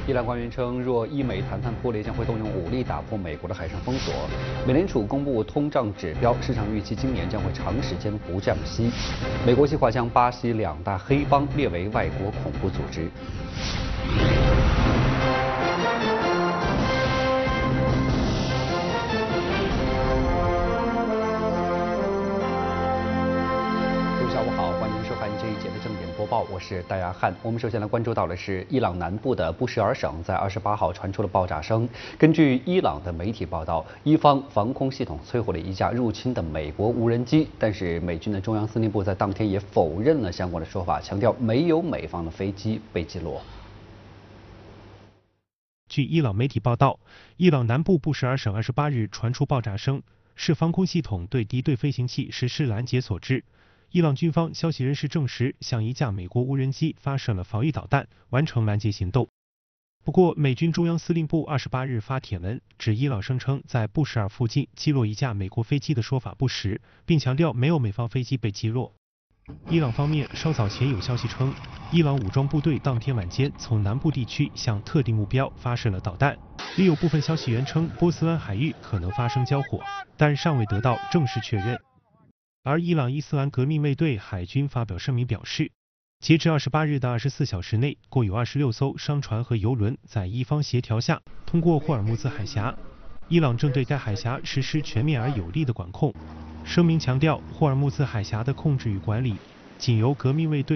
伊朗官员称，若伊美谈判破裂，将会动用武力打破美国的海上封锁。美联储公布通胀指标，市场预期今年将会长时间不降息。美国计划将巴西2大黑帮列为外国恐怖组织。下午好，欢迎收看这一节的正点播报，我是戴亚汉。我们首先来关注到的是伊朗南部的布什尔省在28号传出了爆炸声。根据伊朗的媒体报道，伊方防空系统摧毁了一架入侵的美国无人机，但是美军的中央司令部在当天也否认了相关的说法，强调没有美方的飞机被击落。 据伊朗媒体报道，伊朗南部布什尔省28日传出爆炸声，是防空系统对敌对飞行器实施拦截所致。伊朗军方消息人士证实，向一架美国无人机发射了防御导弹，完成拦截行动。不过，美军中央司令部28日发帖文，指伊朗声称在布什尔附近击落一架美国飞机的说法不实，并强调没有美方飞机被击落。伊朗方面稍早前有消息称，伊朗武装部队当天晚间从南部地区向特定目标发射了导弹。另有部分消息源称波斯湾海域可能发生交火，但尚未得到正式确认。而伊朗伊斯兰革命卫队海军发表声明表示，截至28日的24小时内，共有26艘商船和油轮在伊方协调下通过霍尔木兹海峡。伊朗正对该海峡实施全面而有力的管控。声明强调，霍尔木兹海峡的控制与管理仅由革命卫队